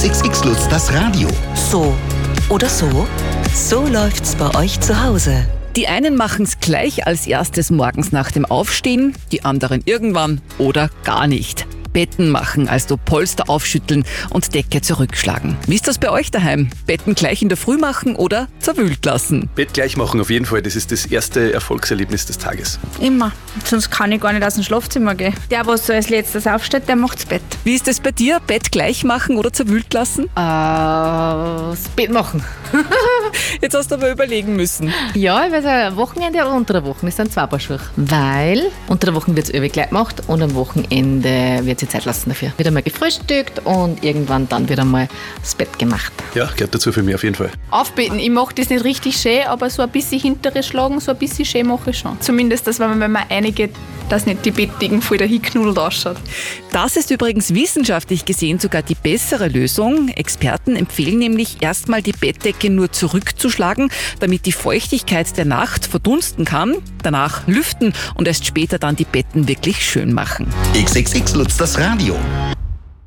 XXX Lutz das Radio. So oder so? So läuft's bei euch zu Hause. Die einen machen's gleich als erstes morgens nach dem Aufstehen, die anderen irgendwann oder gar nicht. Betten machen, also Polster aufschütteln und Decke zurückschlagen. Wie ist das bei euch daheim? Betten gleich in der Früh machen oder zerwühlt lassen? Bett gleich machen auf jeden Fall, das ist das erste Erfolgserlebnis des Tages. Immer. Sonst kann ich gar nicht aus dem Schlafzimmer gehen. Der, was so als letztes aufsteht, der macht's Bett. Wie ist es bei dir? Bett gleich machen oder zerwühlt lassen? Das Bett machen. Jetzt hast du aber überlegen müssen. Ja, weil ein Wochenende oder unter der Woche ist dann zwei Paar Schuhe. Weil unter der Woche wird es gleich gemacht und am Wochenende wird sie Zeit lassen dafür. Wird einmal gefrühstückt und irgendwann dann wird einmal das Bett gemacht. Ja, gehört dazu für mich auf jeden Fall. Aufbeten, ich mache das nicht richtig schön, aber so ein bisschen hintere schlagen, so ein bisschen schön mache ich schon. Zumindest, dass wenn man einige, dass nicht die Bettdecken voll dahinknuddelt ausschaut. Das ist übrigens wissenschaftlich gesehen sogar die bessere Lösung. Experten empfehlen nämlich erstmal die Bettdecke nur zurückzuschlagen, damit die Feuchtigkeit der Nacht verdunsten kann, danach lüften und erst später dann die Betten wirklich schön machen. XXX Lutz das Radio.